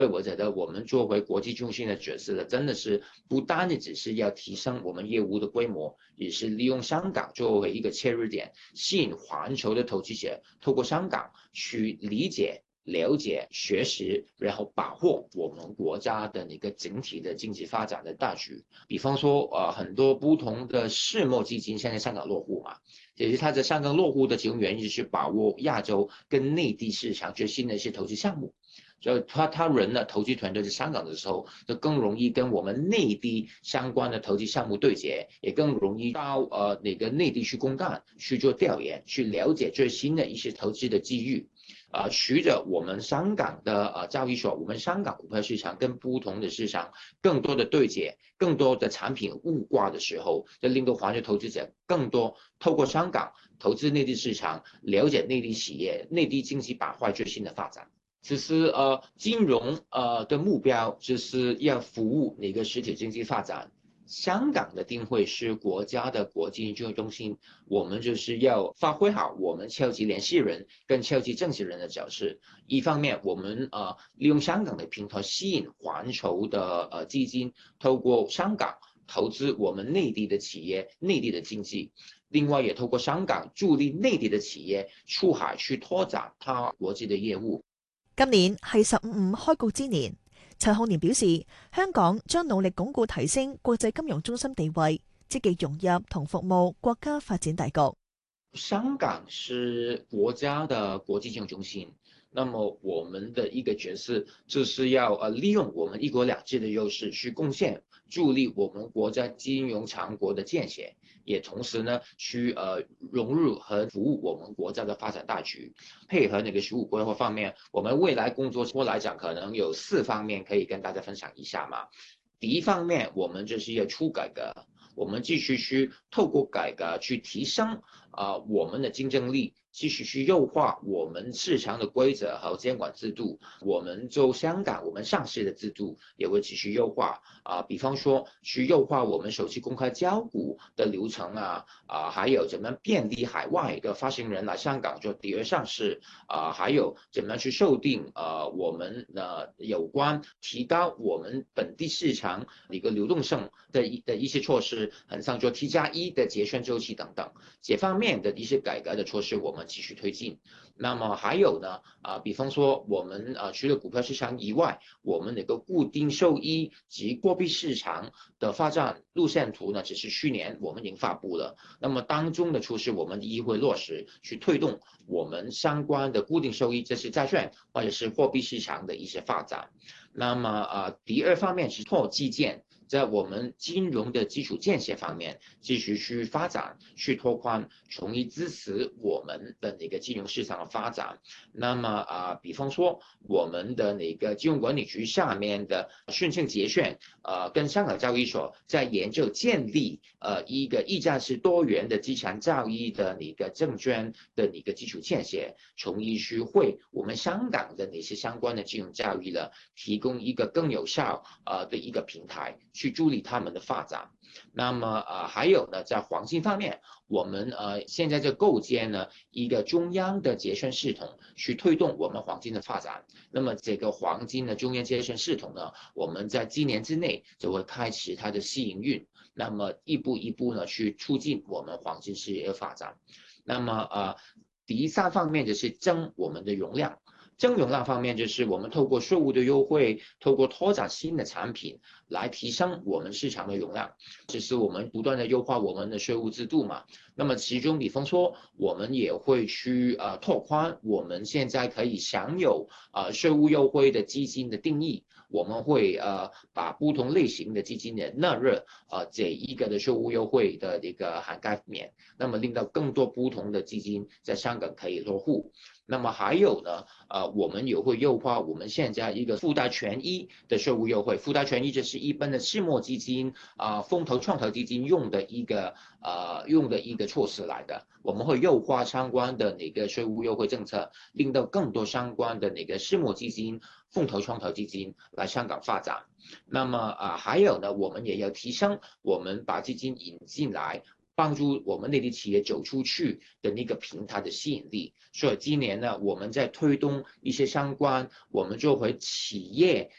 所以我觉得我们作为国际中心的角色呢，真的是不单的只是要提升我们业务的规模，也是利用香港作为一个切入点，吸引环球的投资者透过香港去理解、了解、学习，然后把握我们国家的那个整体的经济发展的大局。比方说，很多不同的私募基金现在香港落户嘛，也是它在香港落户的其中原因是把握亚洲跟内地市场最新的一些投资项目。所以他人的投资团队在香港的时候，就更容易跟我们内地相关的投资项目对接，也更容易到那个内地去公干，去做调研，去了解最新的一些投资的机遇。随着我们香港的交易所，我们香港股票市场跟不同的市场更多的对接，更多的产品物挂的时候，就令到环球投资者更多透过香港投资内地市场，了解内地企业、内地经济板块最新的发展。其实金融的目标就是要服务那个实体经济发展。香港的定位是国家的国际金融中心，我们就是要发挥好我们超级联系人跟超级政治人的角色。一方面，我们利用香港的平台吸引环球的基金，透过香港投资我们内地的企业、内地的经济。另外，也透过香港助力内地的企业出海去拓展它國際嘅業務。 今年係15開局之年，陳浩年表示，香港將努力鞏固提升國際金融中心地位，積極融入同服務國家發展大局。 香港是國家的國際金融中心，那麼我們的一個角色就是要利用我們一國兩制的優勢去貢獻助力我們國家金融強國的建設，也同時呢去融入和服務我們國家的發展大局。配合那個實務規劃方面，我們未來工作來講可能有4方面可以跟大家分享一下嘛。第一方面，我們就是要出改革，我們繼續去透過改革去提升我們的競爭力，繼續去優化我們市場的規則和監管制度。我們就香港我們上市的制度也會繼續優化比方說去優化我們首次公開交股的流程還有怎麼便利海外的發行人來香港做第二上市還有怎麼去修訂我們有關提高我們本地市場一個流動性的一些措施，很像做 T+1 的結算週期等等，這方面的一些改革的措施我們繼續推進。那麼還有呢比方說我們除了股票市場以外，我們那個固定收益及貨幣市場的發展路線圖呢，只是去年我們已經發布了。那麼當中的措施我們一會落實去推動我們相關的固定收益，這是債券或者是貨幣市場的一些發展。那麼第二方面是拓基建，在我們金融的基礎建設方面繼續去發展，去拓寬，從而支持我們的那個金融市場的發展。那麼比方說我們的那個金融管理局下面的順慶結算跟香港交易所在研究建立一個溢價值多元的資產交易的那個證券的那個基礎建設，從而去為我們香港的那些相關的金融交易呢提供一個更有效的一個平台，去助力他們的發展。那麼還有呢，在黃金方面，我們現在就構建呢一個中央的結算系統，去推動我們黃金的發展。那麼這個黃金的中央結算系統呢，我們在今年之內就會開始它的試營運，那麼一步一步呢去促進我們黃金事業的發展。那麼第三方面就是增我們的容量。增容量方面，就是我們透過稅務的優惠，透過拓展新的產品來提升我們市場的容量，就是我們不斷的優化我們的稅務制度嘛。那麼其中比方說我們也會去拓寬我們現在可以享有稅務優惠的基金的定義，我們會把不同類型的基金的納入這一個的稅務優惠的一個涵蓋面，那麼令到更多不同的基金在香港可以落戶。那麼還有呢我們也會優化我們現在一個附帶權益的稅務優惠。附帶權益就是一般的私募基金風投創投基金用的一個措施來的，我們會優化相關的那個稅務優惠政策，令到更多相關的那個私募基金、風投創投基金來香港發展。那麼還有呢，我們也要提升我們把基金引進來帮助我们内地企业走出去的那个平台的吸引力。所以今年呢，我们在推动一些相关我们作为企业